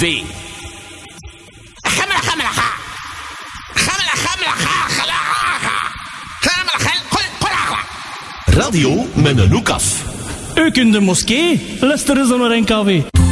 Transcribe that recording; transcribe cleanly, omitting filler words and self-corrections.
V. Radio met een hoek af. Ook in de moskee luisteren ze naar NKW.